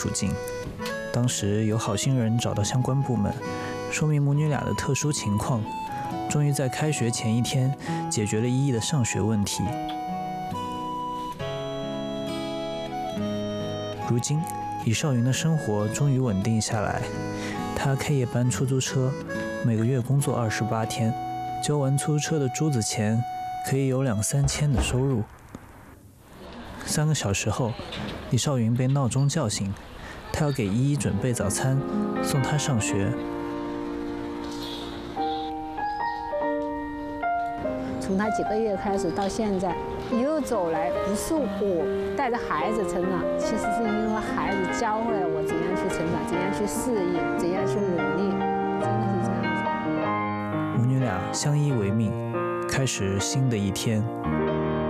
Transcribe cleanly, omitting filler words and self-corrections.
处境。当时有好心人找到相关部门，说明母女俩的特殊情况，终于在开学前一天解决了依依的上学问题。如今，李少云的生活终于稳定下来，他开夜班出租车，每个月工作28天，交完出租车的租子钱，可以有2-3千的收入。3个小时后，李少云被闹钟叫醒，他要给依依准备早餐，送她上学。 从他几个月开始到现在，一路走来，不是我带着孩子成长，其实是因为孩子教会了我怎样去成长，怎样去适应，怎样去努力，真的是这样子。 母女俩相依为命，开始新的一天。